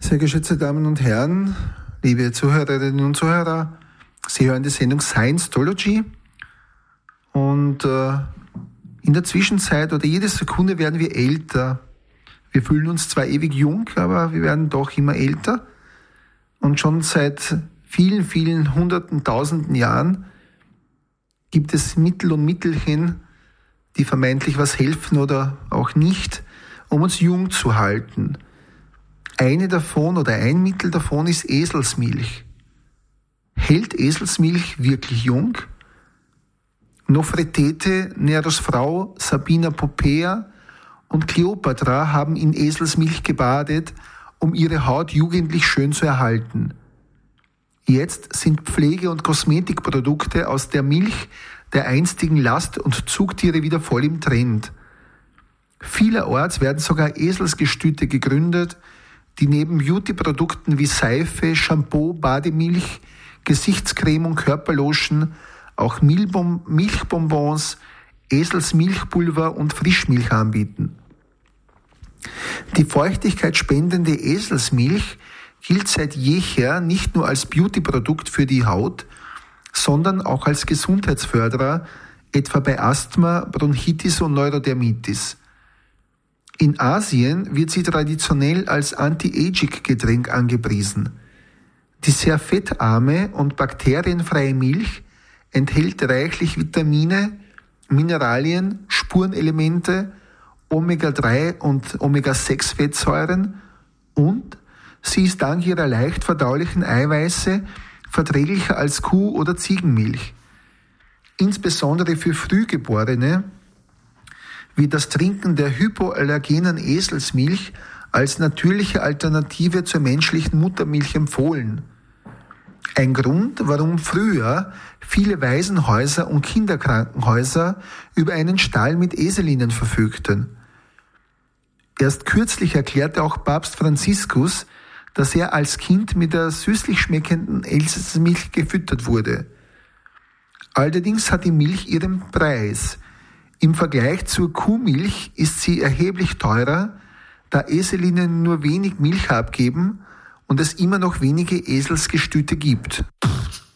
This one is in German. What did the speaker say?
Sehr geschätzte Damen und Herren, liebe Zuhörerinnen und Zuhörer, Sie hören die Sendung Science-Tology und in der Zwischenzeit oder jede Sekunde werden wir älter. Wir fühlen uns zwar ewig jung, aber wir werden doch immer älter und schon seit vielen, vielen hunderten, tausenden Jahren gibt es Mittel und Mittelchen, die vermeintlich was helfen oder auch nicht, um uns jung zu halten. Ein Mittel davon ist Eselsmilch. Hält Eselsmilch wirklich jung? Nofretete, Neros Frau, Sabina Poppaea und Kleopatra haben in Eselsmilch gebadet, um ihre Haut jugendlich schön zu erhalten. Jetzt sind Pflege- und Kosmetikprodukte aus der Milch der einstigen Last- und Zugtiere wieder voll im Trend. Vielerorts werden sogar Eselsgestüte gegründet, die neben Beauty-Produkten wie Seife, Shampoo, Bademilch, Gesichtscreme und Körperlotion auch Milchbonbons, Eselsmilchpulver und Frischmilch anbieten. Die feuchtigkeitsspendende Eselsmilch gilt seit jeher nicht nur als Beauty-Produkt für die Haut, sondern auch als Gesundheitsförderer, etwa bei Asthma, Bronchitis und Neurodermitis. In Asien wird sie traditionell als Anti-Aging-Getränk angepriesen. Die sehr fettarme und bakterienfreie Milch enthält reichlich Vitamine, Mineralien, Spurenelemente, Omega-3 und Omega-6-Fettsäuren und sie ist dank ihrer leicht verdaulichen Eiweiße verträglicher als Kuh- oder Ziegenmilch. Insbesondere für Frühgeborene wie das Trinken der hypoallergenen Eselsmilch als natürliche Alternative zur menschlichen Muttermilch empfohlen. Ein Grund, warum früher viele Waisenhäuser und Kinderkrankenhäuser über einen Stall mit Eselinnen verfügten. Erst kürzlich erklärte auch Papst Franziskus, dass er als Kind mit der süßlich schmeckenden Eselsmilch gefüttert wurde. Allerdings hat die Milch ihren Preis. Im Vergleich zur Kuhmilch ist sie erheblich teurer, da Eselinnen nur wenig Milch abgeben und es immer noch wenige Eselsgestüte gibt.